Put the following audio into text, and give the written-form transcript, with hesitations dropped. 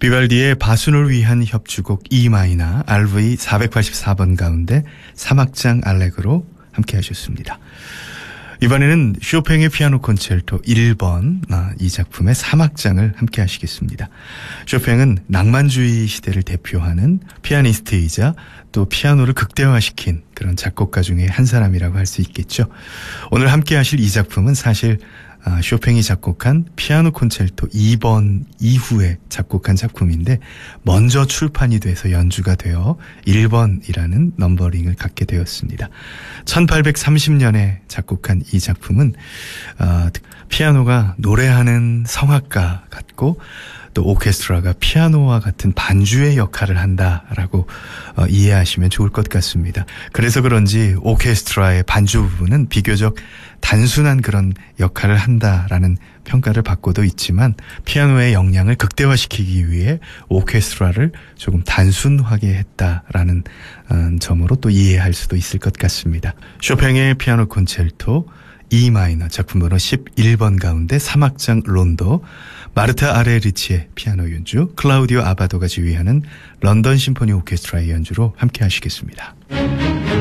비발디의 바순을 위한 협주곡 E마이너 RV 484번 가운데 3악장 알레그로 함께 하셨습니다. 이번에는 쇼팽의 피아노 콘체르토 1번 이 작품의 3악장을 함께 하시겠습니다. 쇼팽은 낭만주의 시대를 대표하는 피아니스트이자 또 피아노를 극대화시킨 그런 작곡가 중에 한 사람이라고 할 수 있겠죠. 오늘 함께 하실 이 작품은 사실 쇼팽이 작곡한 피아노 콘체르토 2번 이후에 작곡한 작품인데 먼저 출판이 돼서 연주가 되어 1번이라는 넘버링을 갖게 되었습니다. 1830년에 작곡한 이 작품은 피아노가 노래하는 성악가 같고 또 오케스트라가 피아노와 같은 반주의 역할을 한다라고 이해하시면 좋을 것 같습니다. 그래서 그런지 오케스트라의 반주 부분은 비교적 단순한 그런 역할을 한다라는 평가를 받고도 있지만 피아노의 역량을 극대화시키기 위해 오케스트라를 조금 단순하게 했다라는 점으로 또 이해할 수도 있을 것 같습니다. 쇼팽의 피아노 콘체르토 E마이너 작품번호 11번 가운데 3악장 론도, 마르타 아레리치의 피아노 연주, 클라우디오 아바도가 지휘하는 런던 심포니 오케스트라의 연주로 함께 하시겠습니다.